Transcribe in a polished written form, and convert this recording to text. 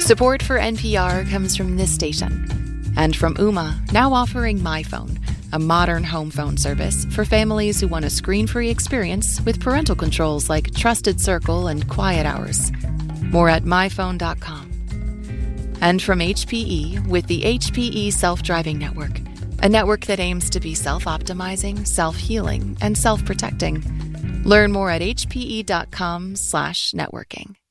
Support for NPR comes from this station and from Ooma, now offering MyPhone, a modern home phone service for families who want a screen-free experience with parental controls like Trusted Circle and Quiet Hours. More at myphone.com. And from HPE with the HPE Self-Driving Network, a network that aims to be self-optimizing, self-healing, and self-protecting. Learn more at hpe.com/networking.